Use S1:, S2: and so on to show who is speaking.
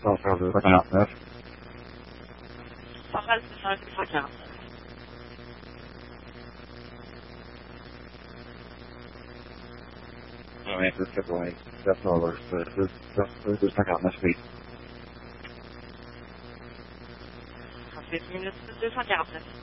S1: Central 249.
S2: Central 249.
S1: Answer AAA. That's all there's 249 suite.
S2: 38 minutes 249.